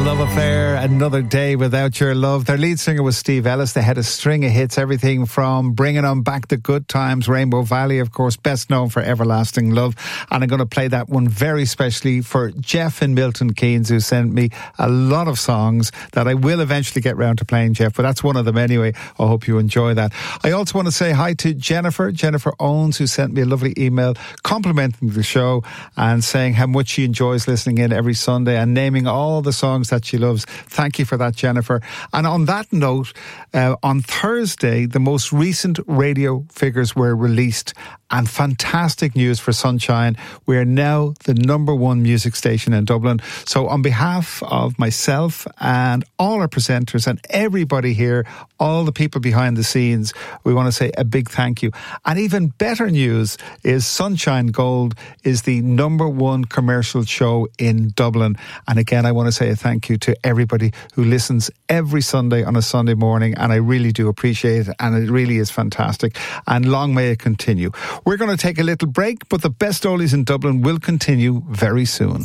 Love Affair, Another Day Without Your Love. Their lead singer was Steve Ellis. They had a string of hits, everything from Bringing On Back the Good Times, Rainbow Valley, of course, best known for Everlasting Love. And I'm going to play that one very specially for Jeff in Milton Keynes, who sent me a lot of songs that I will eventually get round to playing, Jeff, but that's one of them anyway. I hope you enjoy that. I also want to say hi to Jennifer Owens, who sent me a lovely email complimenting the show and saying how much she enjoys listening in every Sunday and naming all the songs that she loves. Thank you for that, Jennifer. And on that note, on Thursday, the most recent radio figures were released, and fantastic news for Sunshine. We are now the #1 music station in Dublin. So on behalf of myself and all our presenters and everybody here, all the people behind the scenes, we want to say a big thank you. And even better news is Sunshine Gold is the #1 commercial show in Dublin. And again, I want to say a thank you to everybody who listens every Sunday on a Sunday morning, and I really do appreciate it, and it really is fantastic. And long may it continue. We're going to take a little break, but the best oldies in Dublin will continue very soon.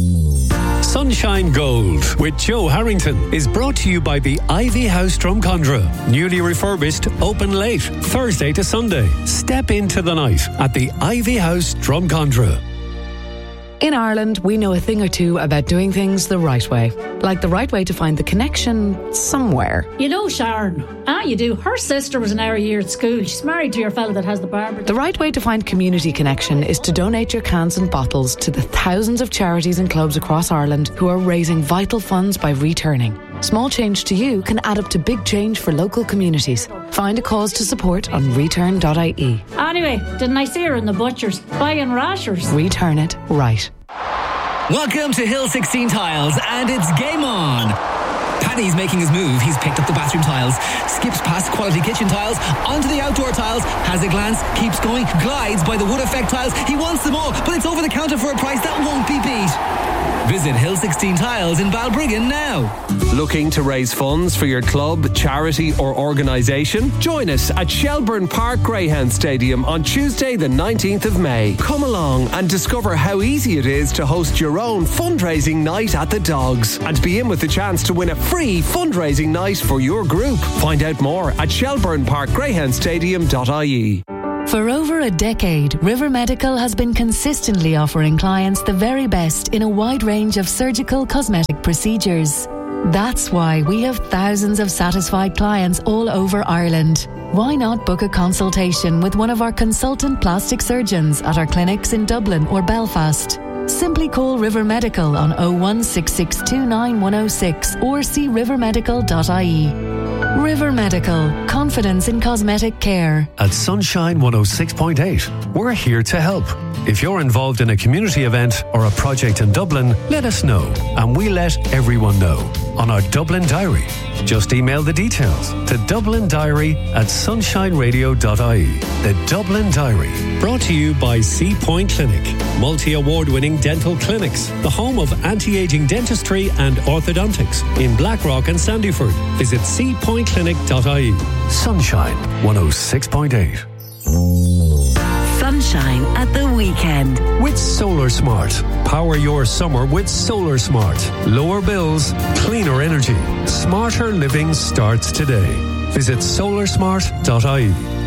Sunshine Gold with Joe Harrington is brought to you by the Ivy House Drumcondra. Newly refurbished, open late, Thursday to Sunday. Step into the night at the Ivy House Drumcondra. In Ireland, we know a thing or two about doing things the right way. Like the right way to find the connection somewhere. You know Sharon. You do. Her sister was an hour a year at school. She's married to your fella that has the barber. The right way to find community connection is to donate your cans and bottles to the thousands of charities and clubs across Ireland who are raising vital funds by returning. Small change to you can add up to big change for local communities. Find a cause to support on return.ie. Anyway, didn't I see her in the butcher's buying rashers? Return it right. Welcome to Hill 16 Tiles, and it's game on. Paddy's making his move. He's picked up the bathroom tiles, skips past quality kitchen tiles, onto the outdoor tiles, has a glance, keeps going, glides by the wood effect tiles. He wants them all, but it's over the counter for a price that won't be beat. Visit Hill 16 Tiles in Balbriggan now. Looking to raise funds for your club, charity or organisation? Join us at Shelbourne Park Greyhound Stadium on Tuesday the 19th of May. Come along and discover how easy it is to host your own fundraising night at the Dogs and be in with the chance to win a free fundraising night for your group. Find out more at shelbourneparkgreyhoundstadium.ie. For over a decade, River Medical has been consistently offering clients the very best in a wide range of surgical cosmetic procedures. That's why we have thousands of satisfied clients all over Ireland. Why not book a consultation with one of our consultant plastic surgeons at our clinics in Dublin or Belfast? Simply call River Medical on 016629106 or see rivermedical.ie. River Medical, confidence in cosmetic care. At Sunshine 106.8, we're here to help. If you're involved in a community event or a project in Dublin, let us know, and we let everyone know on our Dublin Diary. Just email the details to dublindiary@sunshineradio.ie. The Dublin Diary, brought to you by Sea Point Clinic, multi-award-winning dental clinics, the home of anti-aging dentistry and orthodontics in Blackrock and Sandyford. Visit seapointclinic.ie. Sunshine 106.8. Sunshine at the weekend. With Solar Smart. Power your summer with Solar Smart. Lower bills, cleaner energy. Smarter living starts today. Visit solarsmart.ie.